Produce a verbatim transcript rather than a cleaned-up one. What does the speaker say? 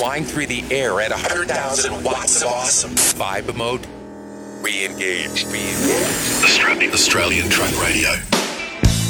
flying through the air at one hundred thousand watts of awesome. Vibe mode, re-engage, re-engage. Australian, Australian Truck Radio.